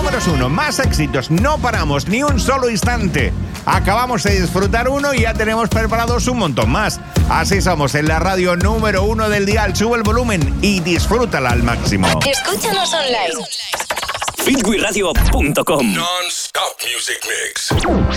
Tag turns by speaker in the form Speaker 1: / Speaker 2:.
Speaker 1: números 1, más éxitos, no paramos ni un solo instante. Acabamos de disfrutar uno y ya tenemos preparados un montón más. Así somos en la radio número 1 del dial. Sube el volumen y disfrútala al máximo.
Speaker 2: Escúchanos online.
Speaker 3: fitwiradio.com.
Speaker 4: Non-stop music mix.